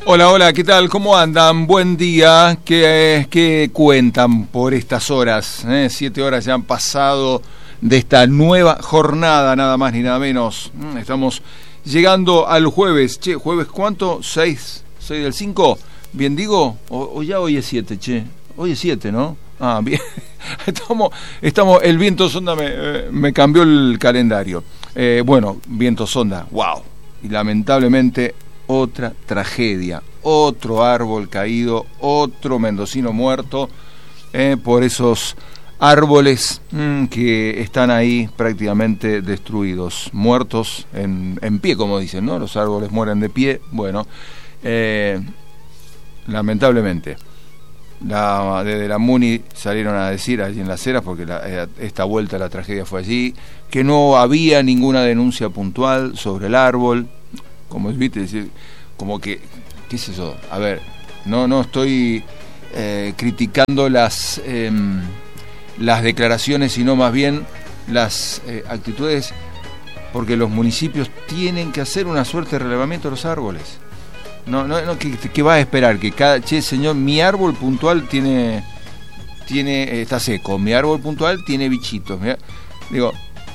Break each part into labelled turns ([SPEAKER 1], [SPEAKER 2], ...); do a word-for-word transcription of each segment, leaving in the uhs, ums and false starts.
[SPEAKER 1] Hola, hola, ¿qué tal? ¿Cómo andan? Buen día. ¿Qué, qué cuentan por estas horas? ¿Eh? Siete horas ya han pasado de esta nueva jornada, nada más ni nada menos. Estamos llegando al jueves. Che, ¿jueves cuánto? ¿Seis? ¿Seis del cinco? ¿Bien digo? O, o ya hoy es siete, che. Hoy es siete, ¿no? Ah, bien. Estamos, estamos, el viento sonda me, me cambió el calendario. Eh, bueno, viento sonda, wow. Y lamentablemente otra tragedia, otro árbol caído, otro mendocino muerto eh, por esos árboles mmm, que están ahí prácticamente destruidos, muertos en, en pie, como dicen, ¿no? Los árboles mueren de pie. Bueno, eh, lamentablemente. La, desde la MUNI salieron a decir allí en Las Heras, porque la, esta vuelta la tragedia fue allí, que no había ninguna denuncia puntual sobre el árbol, como viste, decir, como que, ¿qué es eso? A ver, no, no estoy eh, criticando las eh, las declaraciones, sino más bien las eh, actitudes, porque los municipios tienen que hacer una suerte de relevamiento de los árboles. No, no, no, que, que va a esperar que cada, che, señor, mi árbol puntual tiene, tiene, está seco, mi árbol puntual tiene bichitos. Mirá, digo,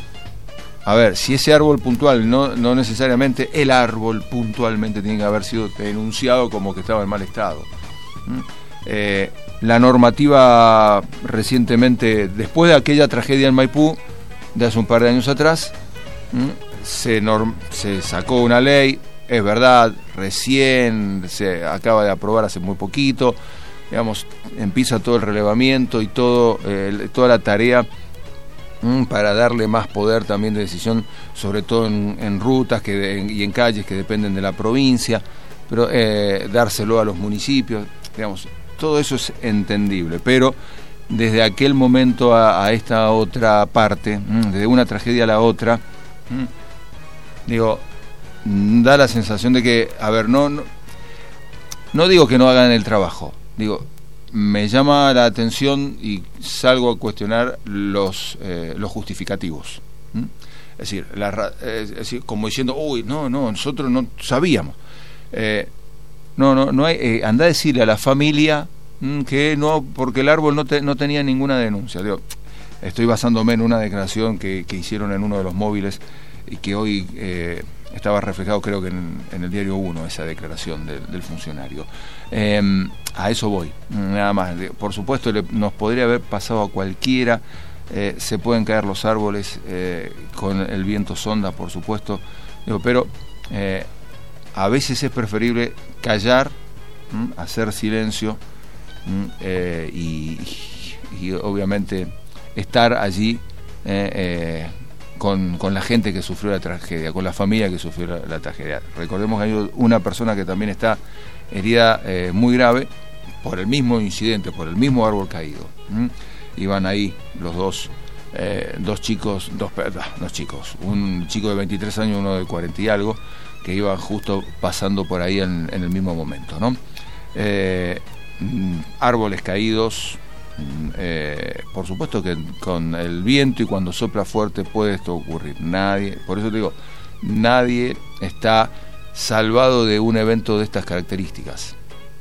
[SPEAKER 1] a ver, si ese árbol puntual, no, no necesariamente el árbol puntualmente tiene que haber sido denunciado como que estaba en mal estado. ¿Mm? Eh, la normativa recientemente, después de aquella tragedia en Maipú, de hace un par de años atrás, ¿Mm? se, norm, se sacó una ley. Es verdad, recién se acaba de aprobar hace muy poquito, digamos, empieza todo el relevamiento y todo eh, toda la tarea mmm, para darle más poder también de decisión, sobre todo en, en rutas que de, en, y en calles que dependen de la provincia, pero eh, dárselo a los municipios, digamos, todo eso es entendible, pero desde aquel momento a, a esta otra parte, mmm, desde una tragedia a la otra, mmm, digo, da la sensación de que, a ver, no, no, no digo que no hagan el trabajo, digo, me llama la atención y salgo a cuestionar los eh, los justificativos. ¿Mm? Es decir, la, es decir, como diciendo, uy, no, no, nosotros no sabíamos. Eh, no, no, no hay, eh, anda a decirle a la familia mm, que no, porque el árbol no, te, no tenía ninguna denuncia. Digo, estoy basándome en una declaración que, que hicieron en uno de los móviles y que hoy eh, estaba reflejado, creo que en, en el diario uno, esa declaración del, del funcionario. Eh, a eso voy, nada más. Por supuesto, le, nos podría haber pasado a cualquiera, eh, se pueden caer los árboles eh, con el viento sonda, por supuesto, digo, pero eh, a veces es preferible callar, ¿m? hacer silencio eh, y, y, y obviamente estar allí eh, eh, Con, con la gente que sufrió la tragedia, con la familia que sufrió la, la tragedia. Recordemos que hay una persona que también está herida eh, muy grave por el mismo incidente, por el mismo árbol caído. ¿Mm? Iban ahí los dos, eh, dos chicos, dos, dos chicos, un chico de veintitrés años y uno de cuarenta y algo, que iban justo pasando por ahí en, en el mismo momento, ¿no? Eh, árboles caídos. Eh, por supuesto que con el viento y cuando sopla fuerte puede esto ocurrir. Nadie, por eso te digo, nadie está salvado de un evento de estas características.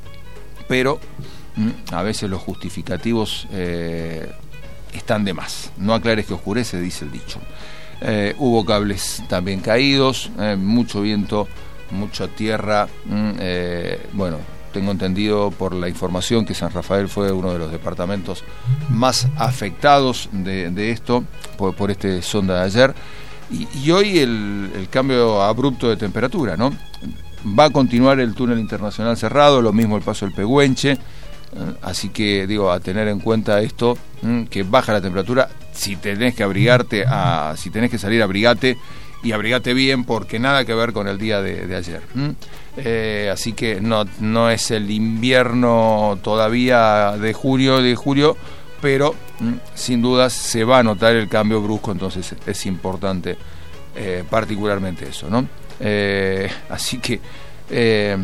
[SPEAKER 1] Pero a veces los justificativos eh, están de más. No aclares que oscurece, dice el dicho. Eh, hubo cables también caídos, eh, mucho viento, mucha tierra. Eh, bueno. Tengo entendido por la información que San Rafael fue uno de los departamentos más afectados de, de esto, por, por este sonda de ayer. Y, y hoy el, el cambio abrupto de temperatura, ¿no? Va a continuar el túnel internacional cerrado, lo mismo el paso del Pehuenche. Eh, así que, digo, a tener en cuenta esto, mmm, que baja la temperatura. Si tenés que abrigarte, a, si tenés que salir, abrigate. Y abrigate bien, porque nada que ver con el día de, de ayer. ¿Mm? Eh, así que no, no es el invierno todavía de julio, de julio, pero ¿Mm? sin dudas se va a notar el cambio brusco, entonces es importante eh, particularmente eso, ¿no? Eh, así que eh,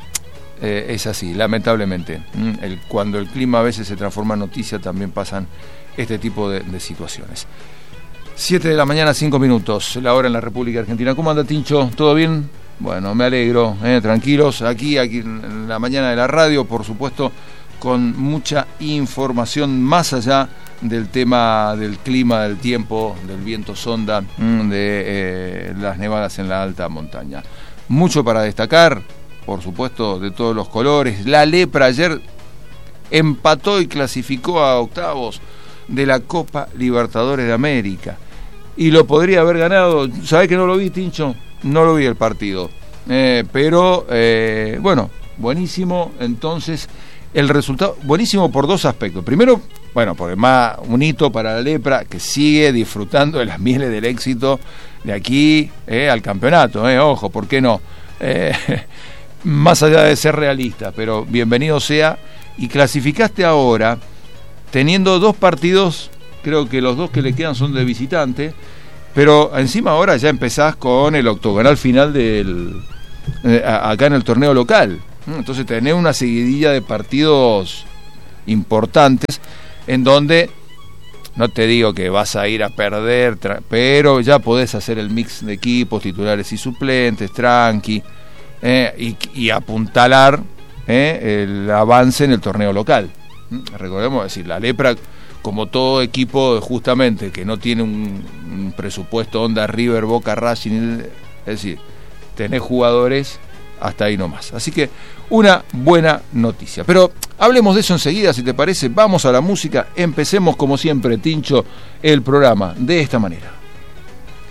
[SPEAKER 1] eh, es así, lamentablemente. ¿Mm? El, cuando el clima a veces se transforma en noticia, también pasan este tipo de, de situaciones. siete de la mañana, cinco minutos, la hora en la República Argentina. ¿Cómo anda, Tincho? ¿Todo bien? Bueno, me alegro, eh, tranquilos, aquí, aquí en la mañana de la radio, por supuesto, con mucha información más allá del tema del clima, del tiempo, del viento sonda, de eh, las nevadas en la alta montaña. Mucho para destacar, por supuesto, de todos los colores. La Lepra ayer empató y clasificó a octavos de la Copa Libertadores de América. Y lo podría haber ganado. ¿Sabés que no lo vi, Tincho? No lo vi el partido. Eh, pero, eh, bueno, buenísimo. Entonces, el resultado, buenísimo por dos aspectos. Primero, bueno, por más un hito para la Lepra, que sigue disfrutando de las mieles del éxito de aquí eh, al campeonato. Eh, ojo, ¿por qué no? Eh, más allá de ser realista, pero bienvenido sea. Y clasificaste ahora, teniendo dos partidos, creo que los dos que le quedan son de visitante, pero encima ahora ya empezás con el octogonal final del eh, acá en el torneo local. Entonces tenés una seguidilla de partidos importantes en donde no te digo que vas a ir a perder, tra- pero ya podés hacer el mix de equipos, titulares y suplentes, tranqui, eh, y, y apuntalar eh, el avance en el torneo local. Recordemos, es decir, la Lepra, como todo equipo justamente que no tiene un, un presupuesto onda River, Boca, Racing, es decir, tenés jugadores hasta ahí nomás. Así que una buena noticia. Pero hablemos de eso enseguida, si te parece. Vamos a la música. Empecemos como siempre, Tincho, el programa de esta manera.